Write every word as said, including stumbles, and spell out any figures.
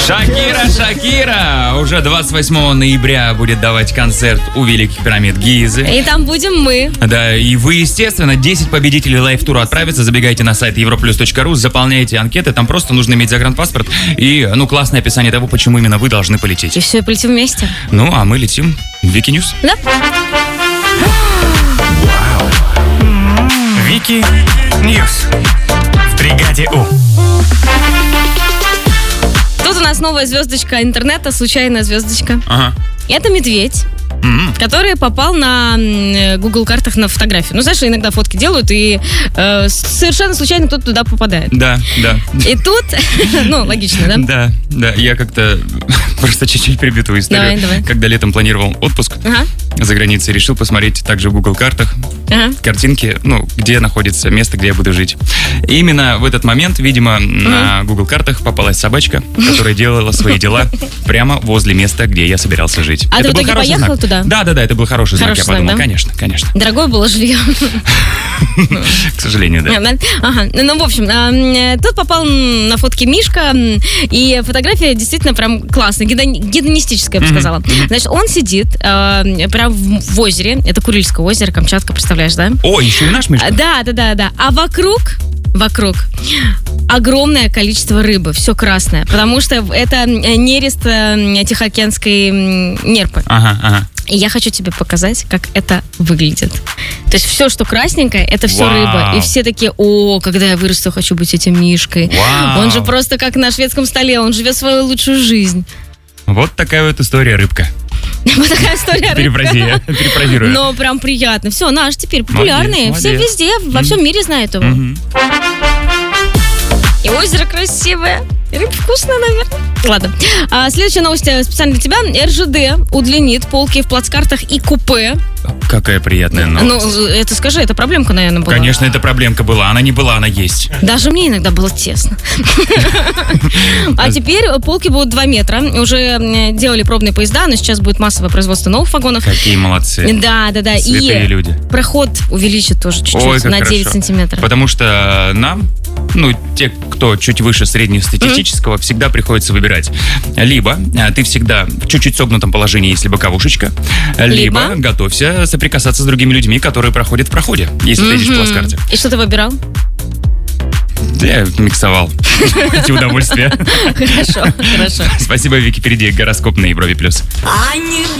Шакира, Шакира уже двадцать восьмого ноября будет давать концерт у Великих Пирамид Гизы. И там будем мы. Да, и вы, естественно, десять победителей лайв-тура отправятся. Забегайте на сайт европлюс точка ру, заполняйте анкеты. Там просто нужно иметь загранпаспорт и, ну, классное описание того, почему именно вы должны полететь. И все, и полетим вместе. Ну, а мы летим в Вики Ньюс. Да. Вики Ньюс в бригаде У. Тут у нас новая звездочка интернета, случайная звездочка. Ага. Это медведь, М-м. который попал на м, Google картах на фотографию. Ну, знаешь, иногда фотки делают, и э, совершенно случайно кто-то туда попадает. Да, да. И тут, ну, логично, да? Да, да, я как-то просто чуть-чуть прибью твою историю. Давай, давай. Когда летом планировал отпуск Ага, за границей, решил посмотреть также в Google картах ага. картинки, ну, где находится место, где я буду жить. И именно в этот момент, видимо, на Google картах попалась собачка, которая делала свои дела прямо возле места, где я собирался жить. А ты в был итоге хороший поехал знак. туда? Да, да, да, это был хороший, знак, Хороший я знак, подумал, да? конечно, конечно. Дорогое было жилье. К сожалению, да. Ага, ну, в общем, а, тут попал на фотки Мишка, и фотография действительно прям классная, гедони- гедонистическая, я бы сказала. Значит, он сидит а, прям в, в озере, это Курильское озеро, Камчатка, представляешь, да? О, еще и наш Мишка. Да, да, да, да. А вокруг, вокруг огромное количество рыбы, все красное, потому что это нерест э, Тихоокеанской м, нерпы. Ага, ага. И я хочу тебе показать, как это выглядит. То есть все, что красненькое, это все Вау. рыба. И все такие: о, когда я вырасту, хочу быть этим Мишкой. Вау. Он же просто как на шведском столе, он живет свою лучшую жизнь. Вот такая вот история рыбка. Вот такая история Перефрази- рыбка. Перефразирую. Но прям приятно. Все, наш теперь популярный. Молодец, Все молодец. везде, во всем мире знают его. Мгм. И озеро красивое. И рыба вкусная, наверное. Ладно. А, следующая новость специально для тебя. эр жэ дэ удлинит полки в плацкартах и купе. Какая приятная новость. Ну, это скажи, это проблемка, наверное, была. Конечно, эта проблемка была. Она не была, она есть. Даже мне иногда было тесно. А теперь полки будут два метра. Уже м, делали пробные поезда, но сейчас будет массовое производство новых вагонов. Какие молодцы. Да, да, да. Святые И люди. проход увеличит тоже Ой, чуть-чуть как на девять хорошо. сантиметров. Потому что нам, ну, те, кто чуть выше среднестатистического, всегда приходится выбирать. Либо а, ты всегда в чуть-чуть согнутом положении, если боковушечка, либо, Либо готовься соприкасаться с другими людьми, которые проходят в проходе, если ты едешь в плацкарте. И что ты выбирал? Я миксовал эти удовольствия. Хорошо, хорошо. Спасибо, Вики. Впереди гороскоп на Европе+. плюс.